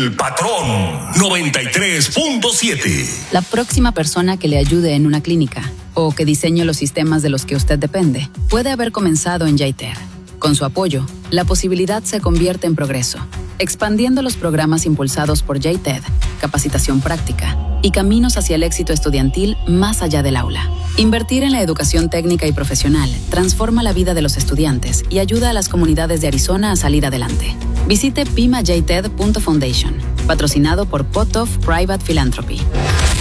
El Patrón 93.7. La próxima persona que le ayude en una clínica o que diseñe los sistemas de los que usted depende puede haber comenzado en Yaiter. Con su apoyo, la posibilidad se convierte en progreso, expandiendo los programas impulsados por JTED, capacitación práctica y caminos hacia el éxito estudiantil más allá del aula. Invertir en la educación técnica y profesional transforma la vida de los estudiantes y ayuda a las comunidades de Arizona a salir adelante. Visite pimajted.foundation, patrocinado por Potoff Private Philanthropy.